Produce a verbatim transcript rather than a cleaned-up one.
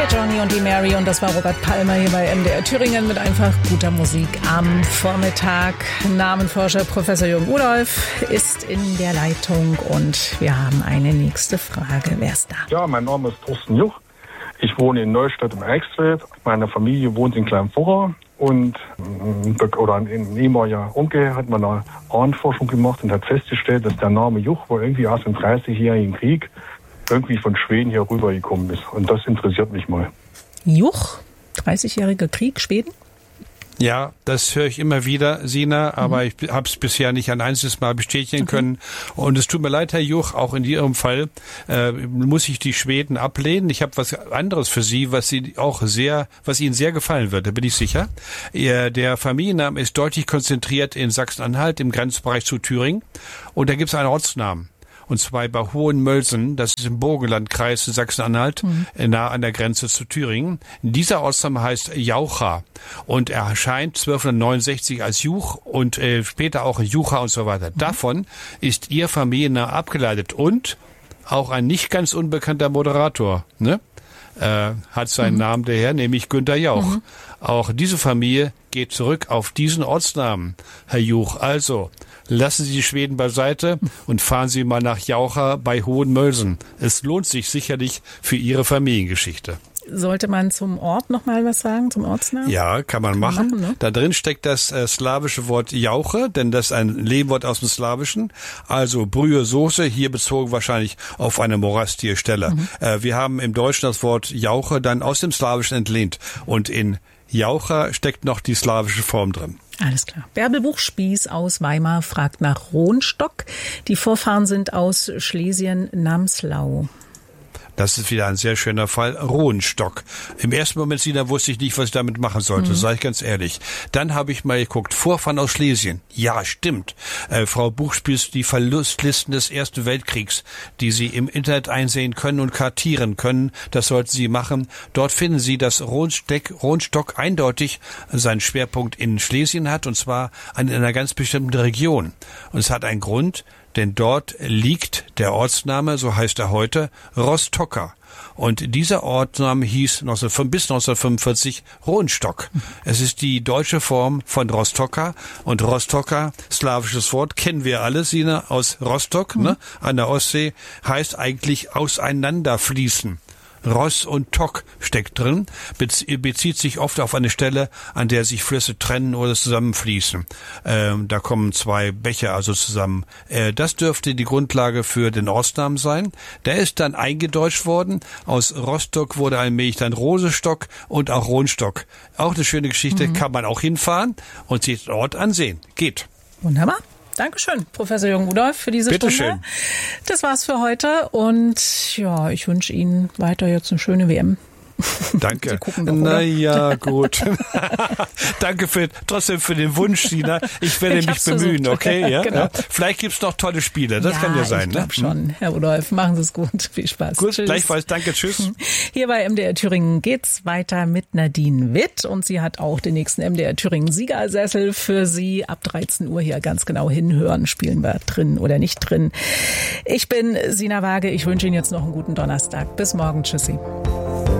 Der Johnny und die Mary und das war Robert Palmer hier bei M D R Thüringen mit einfach guter Musik am Vormittag. Namenforscher Professor Jürgen Rudolph ist in der Leitung und wir haben eine nächste Frage. Wer ist da? Ja, mein Name ist Thorsten Juch. Ich wohne in Neustadt im Eichsfeld. Meine Familie wohnt in Kleinvorrau und oder ein ehemaliger Onkel hat mal eine Ahnenforschung gemacht und hat festgestellt, dass der Name Juch wohl irgendwie aus dem dreißigjährigen Krieg irgendwie von Schweden hier rübergekommen ist. Und das interessiert mich mal. Juch, dreißigjähriger Krieg, Schweden? Ja, das höre ich immer wieder, Sina, aber mhm. ich habe es bisher nicht ein einziges Mal bestätigen okay. können. Und es tut mir leid, Herr Juch, auch in Ihrem Fall äh, muss ich die Schweden ablehnen. Ich habe was anderes für Sie, was Sie auch sehr, was Ihnen sehr gefallen wird, da bin ich sicher. Ihr, der Familienname ist deutlich konzentriert in Sachsen-Anhalt, im Grenzbereich zu Thüringen. Und da gibt es einen Ortsnamen. Und zwar bei Hohenmölsen, das ist im Burgenlandkreis Sachsen-Anhalt, mhm. nah an der Grenze zu Thüringen. Dieser Ortsname heißt Jaucha und er erscheint zwölfhundertneunundsechzig als Juch und äh, später auch Jucha und so weiter. Mhm. Davon ist ihr Familienname abgeleitet und auch ein nicht ganz unbekannter Moderator, ne? Äh, hat seinen mhm. Namen daher, nämlich Günther Jauch. Mhm. Auch diese Familie geht zurück auf diesen Ortsnamen, Herr Juch. Also, lassen Sie die Schweden beiseite und fahren Sie mal nach Jaucha bei Hohenmölsen. Es lohnt sich sicherlich für Ihre Familiengeschichte. Sollte man zum Ort noch mal was sagen, zum Ortsnamen? Ja, kann man kann machen. machen ne? Da drin steckt das äh, slawische Wort Jauche, denn das ist ein Lehnwort aus dem Slawischen. Also Brühe, Soße, hier bezogen wahrscheinlich auf eine Morastierstelle. Mhm. Äh, wir haben im Deutschen das Wort Jauche dann aus dem Slawischen entlehnt. Und in Jaucha steckt noch die slawische Form drin. Alles klar. Bärbel Buchspieß aus Weimar fragt nach Rohnstock. Die Vorfahren sind aus Schlesien-Namslau. Das ist wieder ein sehr schöner Fall. Rohnstock. Im ersten Moment, Sina, wusste ich nicht, was ich damit machen sollte, mhm. sage ich ganz ehrlich. Dann habe ich mal geguckt, Vorfahren aus Schlesien. Ja, stimmt. Äh, Frau Buchspieß, die Verlustlisten des Ersten Weltkriegs, die Sie im Internet einsehen können und kartieren können, das sollten Sie machen. Dort finden Sie, dass Rohnstock, Rohnstock eindeutig seinen Schwerpunkt in Schlesien hat, und zwar in einer ganz bestimmten Region. Und es hat einen Grund, denn dort liegt der Ortsname, so heißt er heute, Rostocker. Und dieser Ortsname hieß bis neunzehnhundertfünfundvierzig Rohnstock. Es ist die deutsche Form von Rostocker. Und Rostocker, slawisches Wort, kennen wir alle, Sina, aus Rostock, mhm. ne, an der Ostsee, heißt eigentlich auseinanderfließen. Ross und Tok steckt drin, bezieht sich oft auf eine Stelle, an der sich Flüsse trennen oder zusammenfließen. Ähm, da kommen zwei Bäche also zusammen. Äh, das dürfte die Grundlage für den Ortsnamen sein. Der ist dann eingedeutscht worden. Aus Rostock wurde allmählich dann Rosestock und auch Rohnstock. Auch eine schöne Geschichte, mhm. kann man auch hinfahren und sich den Ort ansehen. Geht. Wunderbar. Dankeschön, Professor Jürgen Rudolph, für diese Bitte Stunde. Schön. Das war's für heute und ja, ich wünsche Ihnen weiter jetzt eine schöne W M. Danke. Sie gucken doch, Na ja, gut. Danke für, trotzdem für den Wunsch, Sina. Ich werde ich mich bemühen, versucht. Okay? Ja? Genau. Ja? Vielleicht gibt's noch tolle Spiele, das ja, kann ja sein. Ich glaube ne? schon, Herr Rudolph. Machen Sie es gut. Viel Spaß. Gut, tschüss. Gleichfalls. Danke, tschüss. Hier bei M D R Thüringen geht's weiter mit Nadine Witt und sie hat auch den nächsten M D R Thüringen Siegersessel für Sie. Ab dreizehn Uhr hier ganz genau hinhören. Spielen wir drin oder nicht drin. Ich bin Sina Waage. Ich wünsche Ihnen jetzt noch einen guten Donnerstag. Bis morgen. Tschüssi.